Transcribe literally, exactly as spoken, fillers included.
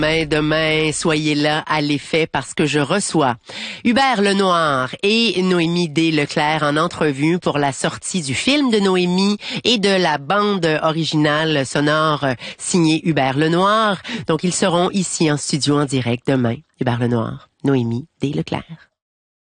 Demain, demain, soyez là à l'effet parce que je reçois Hubert Lenoir et Noémie D. Leclerc en entrevue pour la sortie du film de Noémie et de la bande originale sonore signée Hubert Lenoir. Donc, ils seront ici en studio en direct demain. Hubert Lenoir, Noémie D. Leclerc.